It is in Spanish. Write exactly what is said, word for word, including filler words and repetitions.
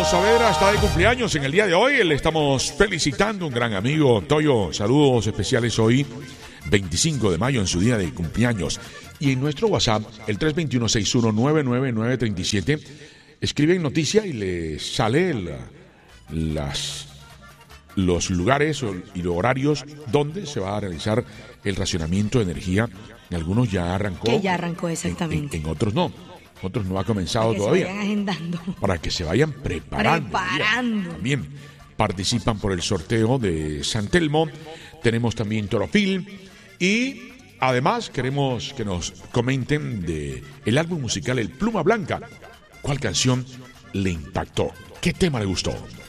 Saavedra está de cumpleaños en el día de hoy. Le estamos felicitando a un gran amigo. Toyo, saludos especiales hoy, veinticinco de mayo, en su día de cumpleaños. Y en nuestro WhatsApp, el tres dos uno, seis uno nueve nueve nueve tres siete, escriben noticia y le sale la, las, los lugares y los horarios donde se va a realizar el racionamiento de energía. En algunos ya arrancó. Que ya arrancó, exactamente. En, en, en otros no. Otros no ha comenzado para que todavía. Se vayan agendando. Para que se vayan preparando. Preparando. También participan por el sorteo de San Telmo. Tenemos también Torofil. Y además queremos que nos comenten de el álbum musical El Pluma Blanca. ¿Cuál canción le impactó? ¿Qué tema le gustó?